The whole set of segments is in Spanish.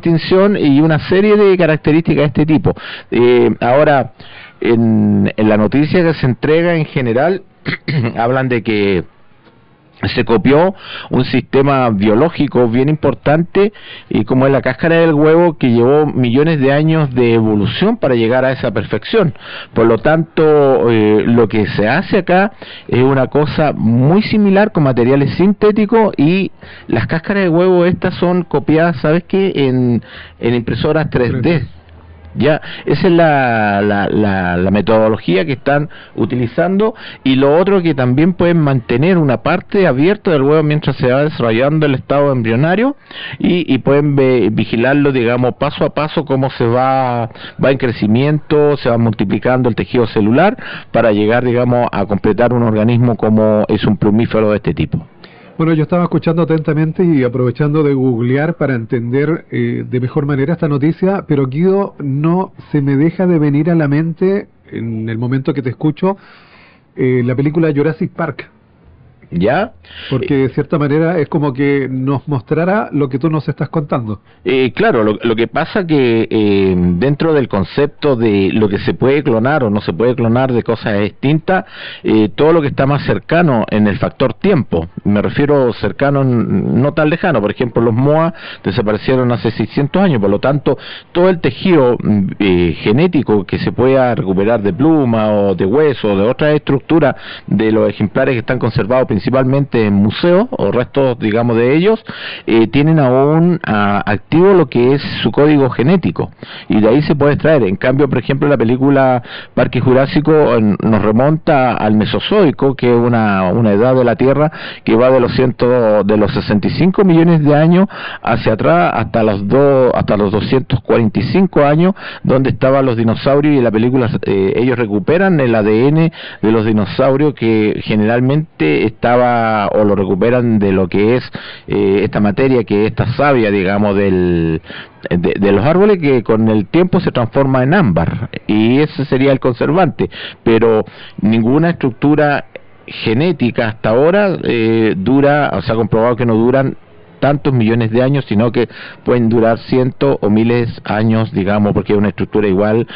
extinción y una serie de características de este tipo. Ahora, en la noticia que se entrega en general, hablan de que se copió un sistema biológico bien importante, y como es la cáscara del huevo, que llevó millones de años de evolución para llegar a esa perfección. Por lo tanto, lo que se hace acá es una cosa muy similar con materiales sintéticos, y las cáscaras de huevo estas son copiadas, ¿sabes qué? En impresoras 3D. Ya, esa es la metodología que están utilizando. Y lo otro, que también pueden mantener una parte abierta del huevo mientras se va desarrollando el estado embrionario, y pueden vigilarlo, digamos, paso a paso, cómo se va en crecimiento, se va multiplicando el tejido celular, para llegar, digamos, a completar un organismo como es un plumífero de este tipo. Bueno, yo estaba escuchando atentamente y aprovechando de googlear para entender de mejor manera esta noticia, pero Guido, no se me deja de venir a la mente, en el momento que te escucho, la película Jurassic Park. ¿Ya? Porque de cierta manera es como que nos mostrara lo que tú nos estás contando. Claro, lo que pasa que dentro del concepto de lo que se puede clonar o no se puede clonar de cosas extintas, todo lo que está más cercano en el factor tiempo, me refiero cercano, no tan lejano. Por ejemplo, los MOA desaparecieron hace 600 años, por lo tanto, todo el tejido genético que se pueda recuperar de pluma o de hueso o de otras estructuras de los ejemplares que están conservados principalmente en museos o restos, digamos, de ellos, tienen aún activo lo que es su código genético, y de ahí se puede extraer. En cambio, por ejemplo, la película Parque Jurásico nos remonta al Mesozoico, que es una edad de la Tierra que va de los 65 millones de años hacia atrás hasta los 245 años, donde estaban los dinosaurios, y en la película ellos recuperan el ADN de los dinosaurios, que generalmente estaba, o lo recuperan de lo que es esta materia, que es esta savia, digamos, de los árboles, que con el tiempo se transforma en ámbar, y ese sería el conservante. Pero ninguna estructura genética hasta ahora dura, o se ha comprobado que no duran tantos millones de años, sino que pueden durar cientos o miles de años, digamos, porque es una estructura igual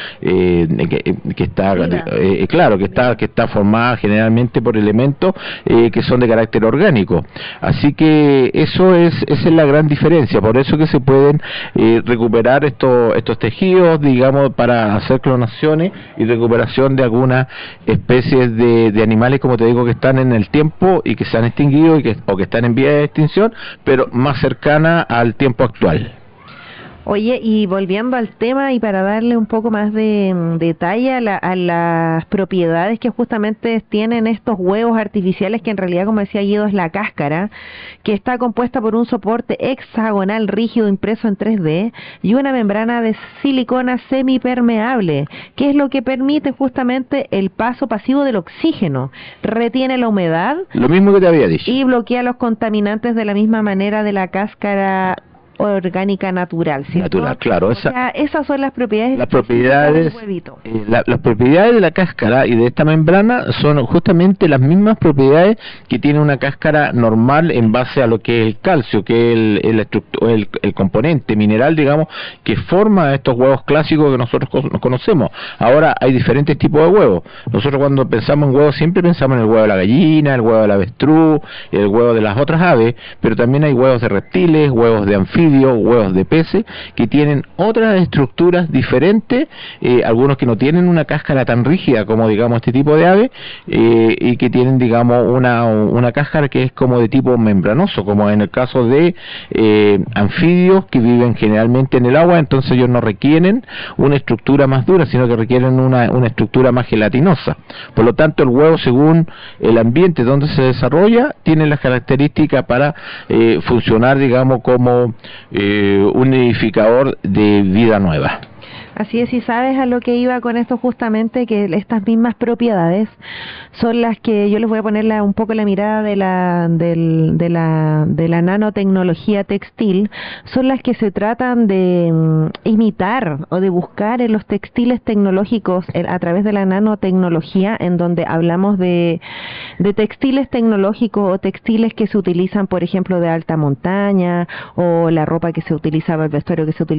que está claro, que está formada generalmente por elementos que son de carácter orgánico. Así que esa es la gran diferencia. Por eso que se pueden recuperar estos tejidos, digamos, para hacer clonaciones y recuperación de algunas especies de animales, como te digo, que están en el tiempo y que se han extinguido o que están en vía de extinción, pero más cercana al tiempo actual. Oye, y volviendo al tema, y para darle un poco más de detalle a las propiedades que justamente tienen estos huevos artificiales, que en realidad, como decía Guido, es la cáscara, que está compuesta por un soporte hexagonal rígido impreso en 3D y una membrana de silicona semipermeable, que es lo que permite justamente el paso pasivo del oxígeno, retiene la humedad, lo mismo que te había dicho, y bloquea los contaminantes de la misma manera de la cáscara orgánica natural, ¿cierto? Natural, claro. O sea, esas son las propiedades del huevito. Las propiedades de la cáscara y de esta membrana son justamente las mismas propiedades que tiene una cáscara normal, en base a lo que es el calcio, que es el componente mineral, digamos, que forma estos huevos clásicos que nosotros conocemos. Ahora hay diferentes tipos de huevos. Nosotros, cuando pensamos en huevos, siempre pensamos en el huevo de la gallina, el huevo del avestruz, el huevo de las otras aves, pero también hay huevos de reptiles, huevos de anfibios, huevos de peces, que tienen otras estructuras diferentes, algunos que no tienen una cáscara tan rígida como, digamos, este tipo de ave, y que tienen, digamos, una cáscara que es como de tipo membranoso, como en el caso de anfibios que viven generalmente en el agua. Entonces ellos no requieren una estructura más dura, sino que requieren una estructura más gelatinosa. Por lo tanto, el huevo, según el ambiente donde se desarrolla, tiene las características para funcionar, digamos, como un nidificador de vida nueva. Así es, y sabes a lo que iba con esto, justamente, que estas mismas propiedades son las que yo les voy a poner un poco la mirada de la nanotecnología textil, son las que se tratan de imitar o de buscar en los textiles tecnológicos a través de la nanotecnología, en donde hablamos de textiles tecnológicos o textiles que se utilizan, por ejemplo, de alta montaña, o la ropa que se utilizaba, el vestuario que se utiliza